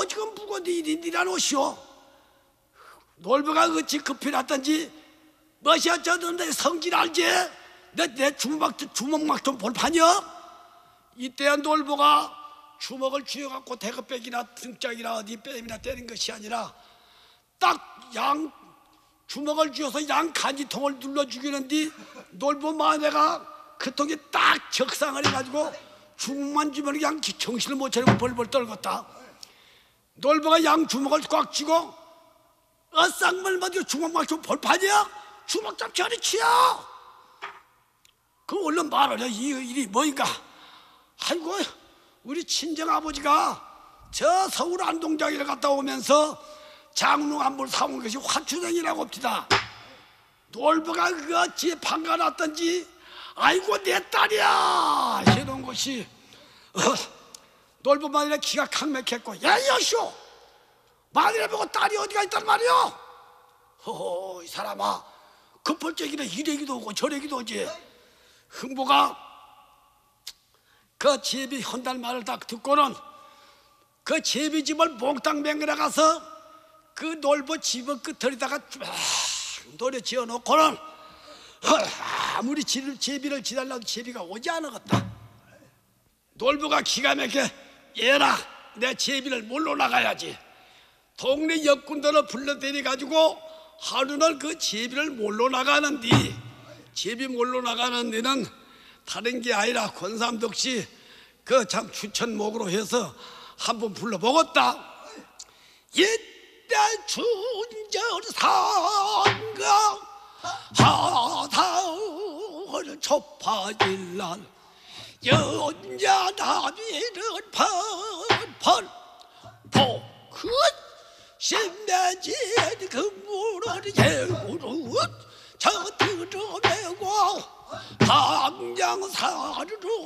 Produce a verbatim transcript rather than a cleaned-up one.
뭐 지금 무거운 일이란 옷이오. 놀부가 어찌 급히 났던지 멋이 어쩌던데 성질 알지? 내, 내 주먹, 주먹막 좀 볼판이야? 이때야 놀부가 주먹을 쥐어갖고 대급백이나 등짝이나 어디 뺨이나 때린 것이 아니라 딱 양 주먹을 쥐어서 양 간지통을 눌러 죽이는데 놀부 마네가 그 통에 딱 적상을 해가지고 주먹만 쥐면 양 정신을 못 차리고 벌벌 떨궜다. 놀부가 양 주먹을 꽉 쥐고 어쌍물 맞아 주먹막 좀 볼판이야? 주먹 잡지 않이 치야. 그 얼른 말을 해. 이 일이 뭐인가? 아이고 우리 친정아버지가 저 서울 안동장에 갔다 오면서 장롱 한벌 사온 것이 화추쟁이라고 합니다. 놀부가 그 어찌 반가웠던지 아이고 내 딸이야 이런 것이 어, 놀부 마누라 기가 강맥했고 야 여시오 마누라 보고 딸이 어디가 있단 말이오. 허허 이 사람아 급할 적이래 이래기도 오고 저래기도 오지. 흥부가 그 제비 헌달 말을 딱 듣고는 그 제비집을 몽땅 맹글어 가서 그 놀부 집은 끝털에다가 쫙 노래 지어놓고는 아무리 제비를 지달라도 제비가 오지 않았다. 놀부가 기가 막혀 얘라 내 제비를 몰러 나가야지. 동네 역군들을 불러대니 가지고 하루는 그 제비를 몰러 나가는데 제비 몰러 나가는 데는 다른 게 아니라 권삼덕씨 그 참 추천목으로 해서 한번 불러보겠다. 이때 춘절상가 하다을 좁아질 날 연자 다비를 펄펄 포크 신내진 그물을 예우를 저 들어매고 당장 사르르